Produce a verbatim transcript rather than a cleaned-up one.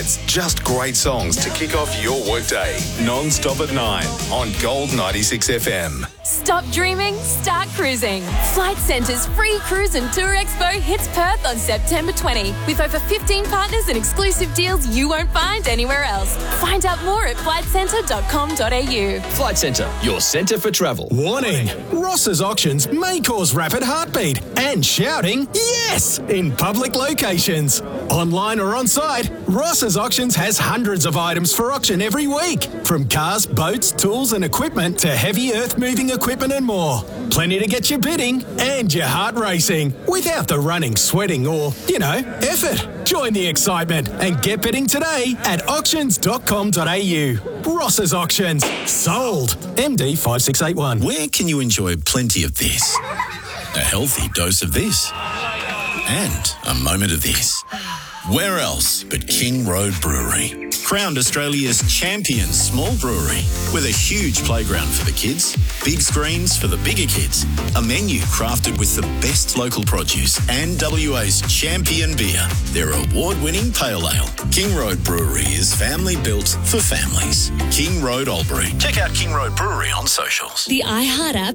Rides. Just great songs to kick off your workday. Non-stop at nine on Gold ninety-six F M. Stop dreaming, start cruising. Flight Centre's free cruise and tour expo hits Perth on September twentieth with over fifteen partners and exclusive deals you won't find anywhere else. Find out more at flight centre dot com dot a u. Flight Centre, your centre for travel. Warning! Ross's auctions may cause rapid heartbeat and shouting yes in public locations. Online or on site, Ross's Auctions has hundreds of items for auction every week, from cars, boats, tools and equipment to heavy earth-moving equipment and more. Plenty to get you bidding and your heart racing without the running, sweating or, you know, effort. Join the excitement and get bidding today at auctions dot com dot a u. Ross's Auctions. Sold. M D five six eight one. Where can you enjoy plenty of this? A healthy dose of this. And a moment of this. Where else but King Road Brewery? Crowned Australia's champion small brewery with a huge playground for the kids, big screens for the bigger kids, a menu crafted with the best local produce and W A's champion beer, their award-winning pale ale. King Road Brewery is family built for families. King Road Albury. Check out King Road Brewery on socials. The iHeart app